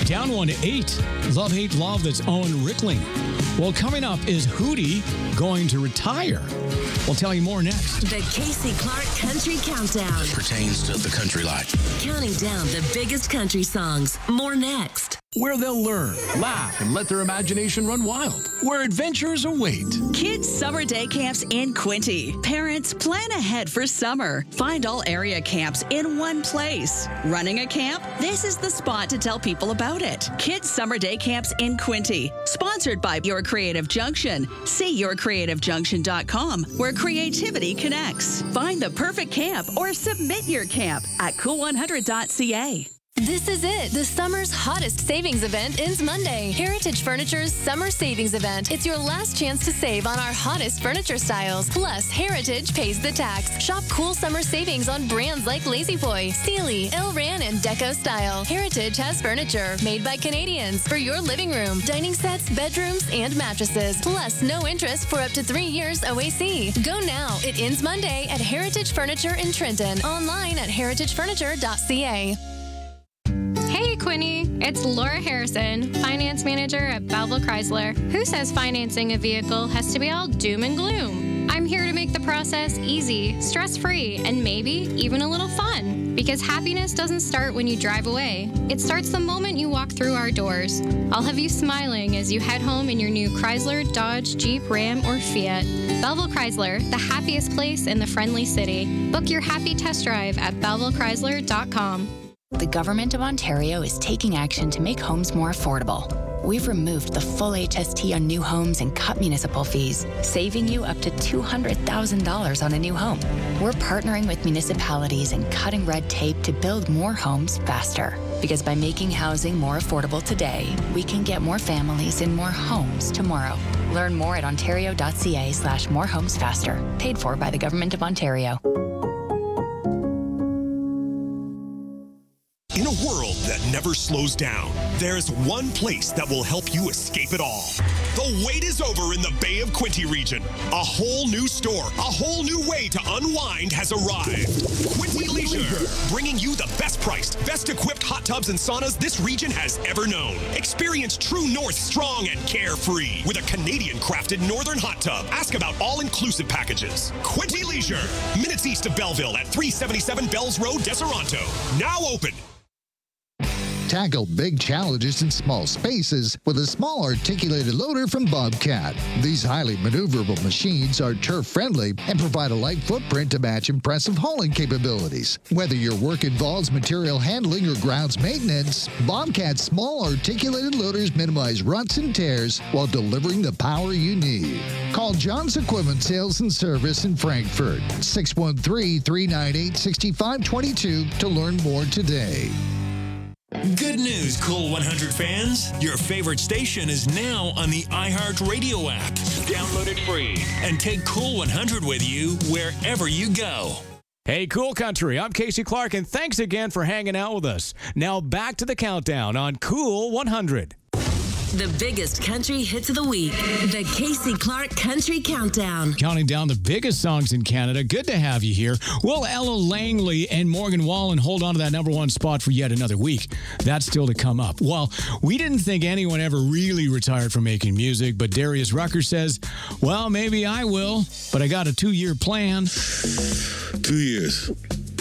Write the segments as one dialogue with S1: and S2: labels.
S1: Down 1 to 8. Love, Hate, Love, that's Owen Rickling. Well, coming up, is Hootie going to retire? We'll tell you more next.
S2: The Casey Clark Country Countdown.
S3: Pertains to the country life.
S2: Counting down the biggest country songs. More next.
S4: Where they'll learn, laugh, and let their imagination run wild. Where adventures await.
S5: Kids Summer Day Camps in Quinty. Parents, plan ahead for summer. Find all area camps in one place. Running a camp? This is the spot to tell people about it. Kids Summer Day Camps in Quinty. Sponsored by Your Creative Junction. See yourcreativejunction.com, where creativity connects. Find the perfect camp or submit your camp at cool100.ca.
S6: This is it. The summer's hottest savings event ends Monday. Heritage Furniture's Summer Savings Event. It's your last chance to save on our hottest furniture styles. Plus, Heritage pays the tax. Shop cool summer savings on brands like La-Z-Boy, Sealy, Elran, and Deco Style. Heritage has furniture made by Canadians for your living room, dining sets, bedrooms, and mattresses. Plus, no interest for up to 3 years OAC. Go now. It ends Monday at Heritage Furniture in Trenton. Online at heritagefurniture.ca.
S7: Hey, Quinny. It's Laura Harrison, Finance Manager at Belleville Chrysler. Who says financing a vehicle has to be all doom and gloom? I'm here to make the process easy, stress-free, and maybe even a little fun. Because happiness doesn't start when you drive away. It starts the moment you walk through our doors. I'll have you smiling as you head home in your new Chrysler, Dodge, Jeep, Ram, or Fiat. Belleville Chrysler, the happiest place in the friendly city. Book your happy test drive at BellevilleChrysler.com.
S8: The Government of Ontario is taking action to make homes more affordable. We've removed the full HST on new homes and cut municipal fees, saving you up to $200,000 on a new home. We're partnering with municipalities and cutting red tape to build more homes faster. Because by making housing more affordable today, we can get more families in more homes tomorrow. Learn more at ontario.ca/morehomesfaster. Paid for by the Government of Ontario.
S9: In a world that never slows down, there's one place that will help you escape it all. The wait is over in the Bay of Quinte region. A whole new store, a whole new way to unwind has arrived. Quinte Leisure, bringing you the best priced, best equipped hot tubs and saunas this region has ever known. Experience True North strong and carefree with a Canadian crafted northern hot tub. Ask about all-inclusive packages. Quinte Leisure, minutes east of Belleville at 377 Bells Road, Deseronto. Now open.
S10: Tackle big challenges in small spaces with a small articulated loader from Bobcat. These highly maneuverable machines are turf-friendly and provide a light footprint to match impressive hauling capabilities. Whether your work involves material handling or grounds maintenance, Bobcat's small articulated loaders minimize ruts and tears while delivering the power you need. Call John's Equipment Sales and Service in Frankfurt, 613-398-6522 to learn more today.
S11: Good news, Cool 100 fans. Your favorite station is now on the iHeartRadio app. Download it free and take Cool 100 with you wherever you go.
S1: Hey, Cool Country, I'm Casey Clark, and thanks again for hanging out with us. Now back to the countdown on Cool 100.
S2: The biggest country hits of the week. The Casey Clark Country Countdown.
S1: Counting down the biggest songs in Canada. Good to have you here. Will Ella Langley and Morgan Wallen hold on to that number one spot for yet another week? That's still to come up. Well, we didn't think anyone ever really retired from making music, but Darius Rucker says, well, maybe I will, but I got a 2-year plan.
S12: 2 years.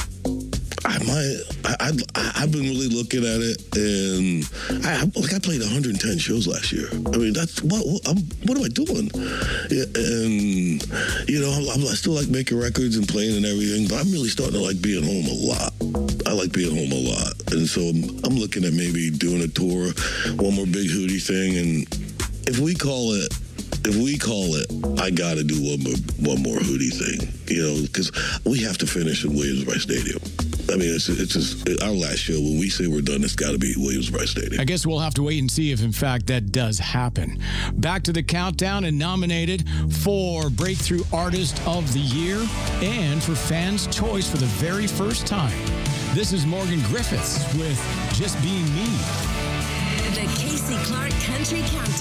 S12: I've been really looking at it, and I played 110 shows last year. I mean, that's what am I doing? Yeah, and I still like making records and playing and everything, but I'm really starting to like being home a lot. I like being home a lot, and so I'm looking at maybe doing a tour, one more big Hootie thing, and if we call it, I got to do one more Hootie thing, because we have to finish in Williams-Brice Stadium. I mean, it's just our last show. When we say we're done, it's got to be Williams-Brice Stadium.
S1: I guess we'll have to wait and see if, in fact, that does happen. Back to the countdown and nominated for Breakthrough Artist of the Year and for Fans' Choice for the very first time. This is Morgan Griffiths with Just Being Me.
S2: The Casey Clark Country Countdown.